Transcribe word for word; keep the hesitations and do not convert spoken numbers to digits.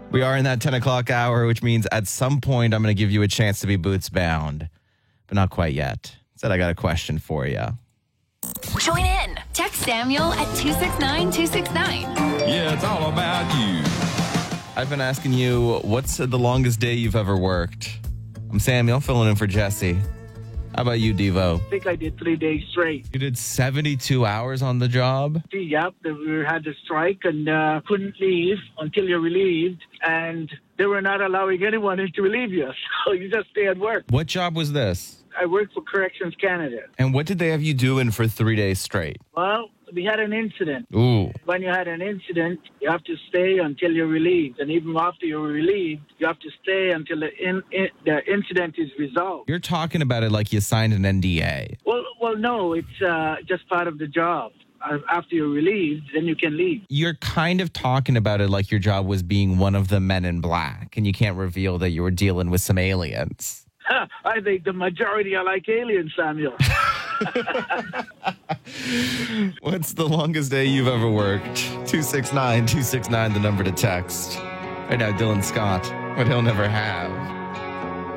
We are in that ten o'clock hour, which means at some point I'm going to give you a chance to be boots bound, but not quite yet. Said I got a question for you. Join in. Text Samuel at two six nine two six nine. Yeah, it's all about you. I've been asking you, what's the longest day you've ever worked? I'm Samuel, filling in for Jesse. How about you, Devo? I think I did three days straight. You did seventy-two hours on the job? Yep, we had a strike and uh, couldn't leave until you're relieved, and they were not allowing anyone to relieve you, so you just stay at work. What job was this? I worked for Corrections Canada. And what did they have you doing for three days straight? Well, we had an incident. Ooh. When you had an incident, you have to stay until you're relieved. And even after you're relieved, you have to stay until the, in, in, the incident is resolved. You're talking about it like you signed an N D A. Well, well, no, it's uh, just part of the job. Uh, after you're relieved, then you can leave. You're kind of talking about it like your job was being one of the men in black, and you can't reveal that you were dealing with some aliens. I think the majority are like aliens, Samuel. What's the longest day you've ever worked? two six nine two six nine, the number to text. Right now, Dylan Scott, what he'll never have.